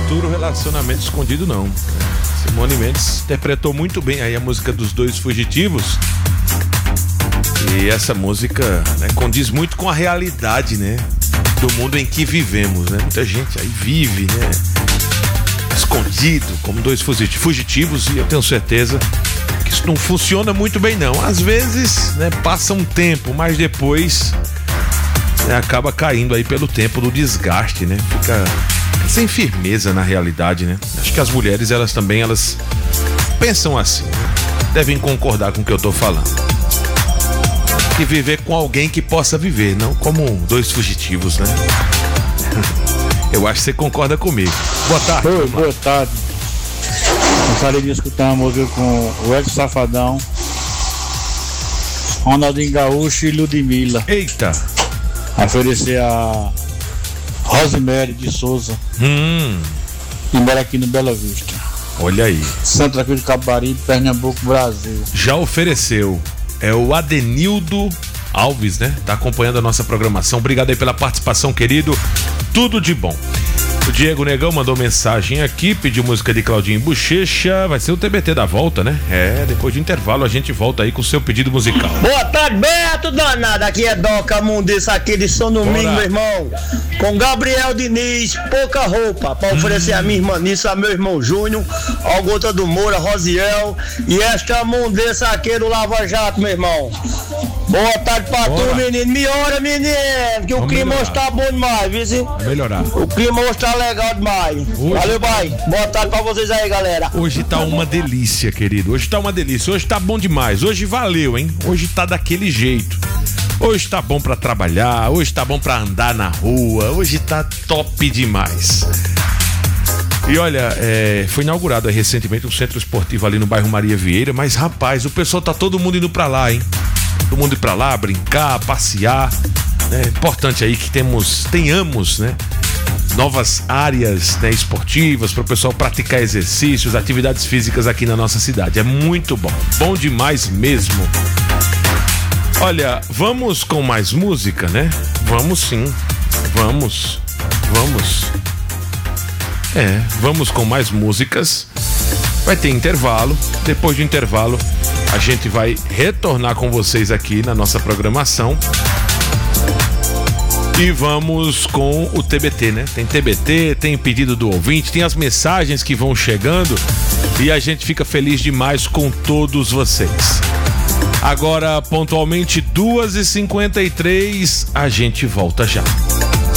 futuro relacionamento escondido, não. Simone Mendes interpretou muito bem aí a música dos Dois Fugitivos. E essa música, né, condiz muito com a realidade, né, do mundo em que vivemos, né? Muita gente aí vive, né, escondido como dois fugitivos, e eu tenho certeza que isso não funciona muito bem, não. Às vezes, né, passa um tempo, mas depois, né, acaba caindo aí pelo tempo do desgaste, né? Fica sem firmeza na realidade, né? Acho que as mulheres, elas também, elas pensam assim, né? Devem concordar com o que eu tô falando. Que viver com alguém que possa viver, não como dois fugitivos, né? Eu acho que você concorda comigo. Boa tarde. Oi, boa tarde. Gostaria de escutar uma música com o Edson Safadão, Ronaldinho Gaúcho e Ludmilla. Eita! Oferecer a Rosemary de Souza, que mora aqui no Bela Vista. Olha aí. Santa Cruz do Cabaribe, Pernambuco, Brasil. Já ofereceu. É o Adenildo Alves, né? Tá acompanhando a nossa programação. Obrigado aí pela participação, querido. Tudo de bom. O Diego Negão mandou mensagem aqui, pediu música de Claudinho Bochecha. Vai ser o TBT da volta, né? É, depois de intervalo a gente volta aí com o seu pedido musical. Boa tarde, Beto danado. Aqui é Doca Mundiça aqui de São Domingo, meu irmão. Com Gabriel Diniz, Pouca Roupa, pra oferecer a minha irmã Nissa, a meu irmão Júnior, ao Gota do Moura, Rosiel e esta Mundiça aqui do Lava Jato, meu irmão. Boa tarde pra tu, menino. Melhora, menino, que o clima hoje tá bom demais, viu? Vai melhorar. O clima hoje tá legal demais. Hoje... Valeu, pai. Boa tarde pra vocês aí, galera. Hoje tá uma delícia, querido. Hoje tá uma delícia. Hoje tá bom demais. Hoje valeu, hein? Hoje tá daquele jeito. Hoje tá bom pra trabalhar. Hoje tá bom pra andar na rua. Hoje tá top demais. E olha, foi inaugurado recentemente um centro esportivo ali no bairro Maria Vieira. Mas, rapaz, o pessoal tá todo mundo indo pra lá, hein? Todo mundo ir pra lá, brincar, passear. É importante aí que tenhamos, né, novas áreas, né, esportivas para o pessoal praticar exercícios, atividades físicas aqui na nossa cidade. É muito bom, bom demais mesmo. Olha, vamos com mais música, né? Vamos sim, vamos. Vamos com mais músicas. Vai ter intervalo. Depois do intervalo, a gente vai retornar com vocês aqui na nossa programação. E vamos com o TBT, né? Tem TBT, tem pedido do ouvinte, tem as mensagens que vão chegando e a gente fica feliz demais com todos vocês. Agora, pontualmente 2h53, a gente volta já.